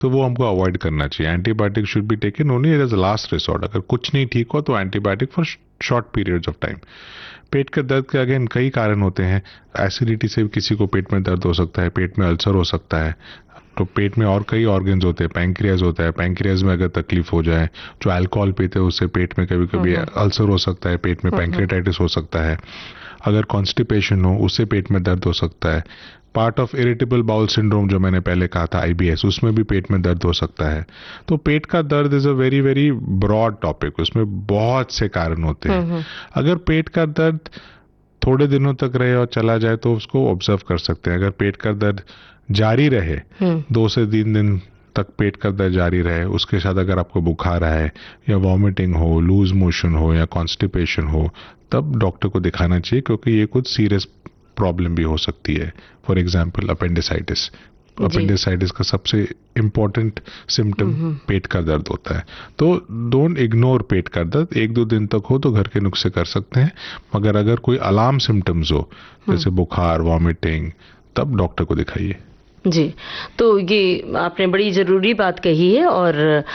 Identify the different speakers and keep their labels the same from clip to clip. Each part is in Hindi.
Speaker 1: तो वो हमको अवॉइड करना चाहिए। Antibiotic should be taken only as a last resort. अगर कुछ नहीं ठीक हो तो antibiotic for short periods of time. पेट के दर्द के अगेन कई कारण होते हैं। एसिडिटी से भी किसी को पेट में दर्द हो सकता है, पेट में अल्सर हो सकता है। तो पेट में और कई ऑर्गन्स होते हैं, पैंक्रियाज होता है, पैंक्रियाज में अगर तकलीफ हो जाए, जो अल्कोहल पीते हैं उससे पेट में कभी कभी अल्सर हो सकता है, पेट में पैंक्रियाटाइटिस हो सकता है। अगर कॉन्स्टिपेशन हो उससे पेट में दर्द हो सकता है। Part of irritable bowel syndrome जो मैंने पहले कहा था, आईबीएस, उसमें भी पेट में दर्द हो सकता है। तो पेट का दर्द is a very very broad topic, उसमें बहुत से कारण होते हैं। अगर पेट का दर्द थोड़े दिनों तक रहे और चला जाए तो उसको ऑब्जर्व कर सकते हैं। अगर पेट का दर्द जारी रहे, 2 से 3 दिन तक पेट का दर्द जारी रहे, उसके साथ अगर आपको बुखार आए या वॉमिटिंग हो, लूज मोशन हो या कॉन्स्टिपेशन हो, तब डॉक्टर को दिखाना चाहिए, क्योंकि ये कुछ सीरियस प्रॉब्लम भी हो सकती है। For example appendicitis. अपेंडिसाइटिस का सबसे इम्पोर्टेंट सिम्टम पेट का दर्द होता है। तो डोंट इग्नोर पेट का दर्द। 1-2 दिन तक हो तो घर के नुस्खे कर सकते हैं, मगर अगर कोई अलार्म सिम्टम्स हो जैसे बुखार, वॉमिटिंग, तब डॉक्टर को दिखाइए।
Speaker 2: जी, तो ये आपने बड़ी ज़रूरी बात कही है और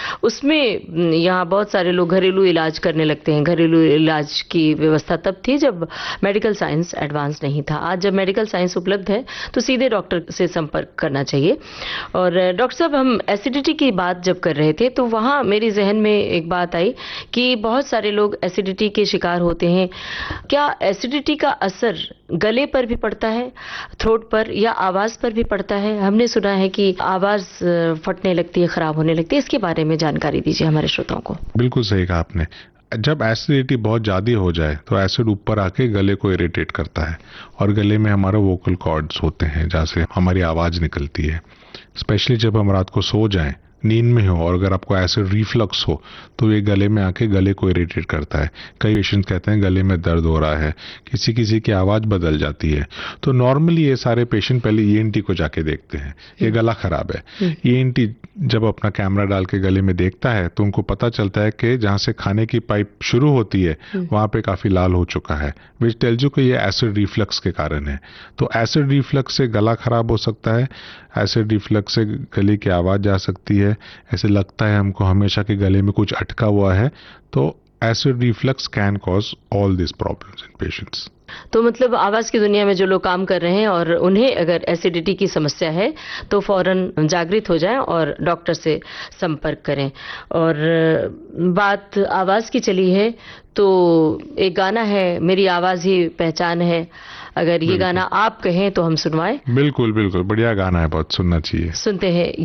Speaker 2: उसमें यहाँ बहुत सारे लोग घरेलू इलाज करने लगते हैं। घरेलू इलाज की व्यवस्था तब थी जब मेडिकल साइंस एडवांस नहीं था। आज जब मेडिकल साइंस उपलब्ध है तो सीधे डॉक्टर से संपर्क करना चाहिए। और डॉक्टर साहब, हम एसिडिटी की बात जब कर रहे थे तो वहाँ मेरे जहन में एक बात आई कि बहुत सारे लोग एसिडिटी के शिकार होते हैं। क्या एसिडिटी का असर गले पर भी पड़ता है, थ्रोट पर, या आवाज़ पर भी पड़ता है? हमने सुना है कि आवाज फटने लगती है, खराब होने लगती है। इसके बारे में जानकारी दीजिए हमारे श्रोताओं को।
Speaker 1: बिल्कुल सही कहा आपने। जब एसिडिटी बहुत ज्यादा हो जाए तो एसिड ऊपर आके गले को इरिटेट करता है, और गले में हमारा वोकल कॉर्ड्स होते हैं जहाँ से हमारी आवाज निकलती है। स्पेशली जब हम रात को सो जाएं, नींद में हो, और अगर आपको एसिड रिफ्लक्स हो तो ये गले में आके गले को इरिटेट करता है। कई पेशेंट कहते हैं गले में दर्द हो रहा है, किसी किसी की आवाज बदल जाती है। तो नॉर्मली ये सारे पेशेंट पहले ईएनटी को जाके देखते हैं, ये गला खराब है। ईएनटी जब अपना कैमरा डाल के गले में देखता है तो उनको पता चलता है कि जहां से खाने की पाइप शुरू होती है वहां पे काफी लाल हो चुका है, विच टेल्स यू कि ये एसिड रिफ्लक्स के कारण है। तो एसिड रिफ्लक्स से गला खराब हो सकता है, एसिड रिफ्लक्स से गले की आवाज जा सकती है, ऐसे लगता है हमको हमेशा कि गले में कुछ अटका हुआ है। तो acid reflux can cause all this problems in patients.
Speaker 2: तो मतलब आवाज की दुनिया में जो लोग काम कर रहे हैं और उन्हें अगर एसिडिटी की समस्या है तो फौरन जागृत हो जाएं और डॉक्टर से संपर्क करें। और बात आवाज की चली है तो एक गाना है, मेरी आवाज ही पहचान है। अगर ये गाना आप कहें तो हम सुनवाएं।
Speaker 1: बिल्कुल बिल्कुल, बढ़िया गाना है, बहुत सुनना चाहिए।
Speaker 2: सुनते हैं